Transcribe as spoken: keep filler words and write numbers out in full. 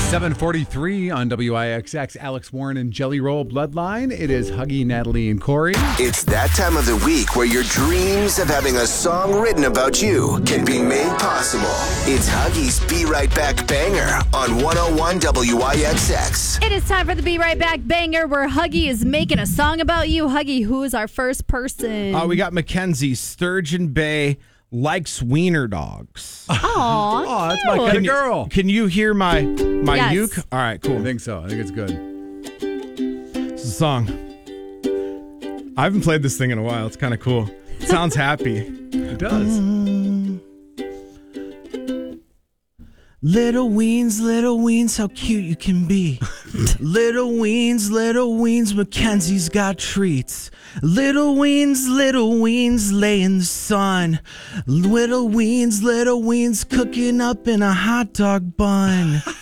seven forty-three on W I X X. Alex Warren and Jelly Roll Bloodline. It is Huggy, Natalie, and Corey. It's that time of the week where your dreams of having a song written about you can be made possible. It's Huggy's Be Right Back Banger on one oh one W I X X. It is time for the Be Right Back Banger where Huggy is making a song about you. Huggy, who is our first person? Uh, we got Mackenzie, Sturgeon Bay, likes wiener dogs. Aww, Oh, that's my kind Can of you, girl. can you hear my my Yes. uke? All right, I cool. think so. I think it's good. It's a song. I haven't played this thing in a while. It's kind of cool. It sounds happy. It does. Little weens, little weens, how cute you can be. Little weens, little weens, Mackenzie's got treats. Little weens, little weens, lay in the sun. Little weens, little weens, cooking up in a hot dog bun.